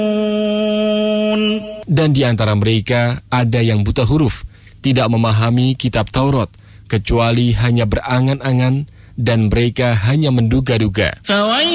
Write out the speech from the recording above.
Dan di antara mereka ada yang buta huruf, tidak memahami kitab Taurat, kecuali hanya berangan-angan dan mereka hanya menduga-duga.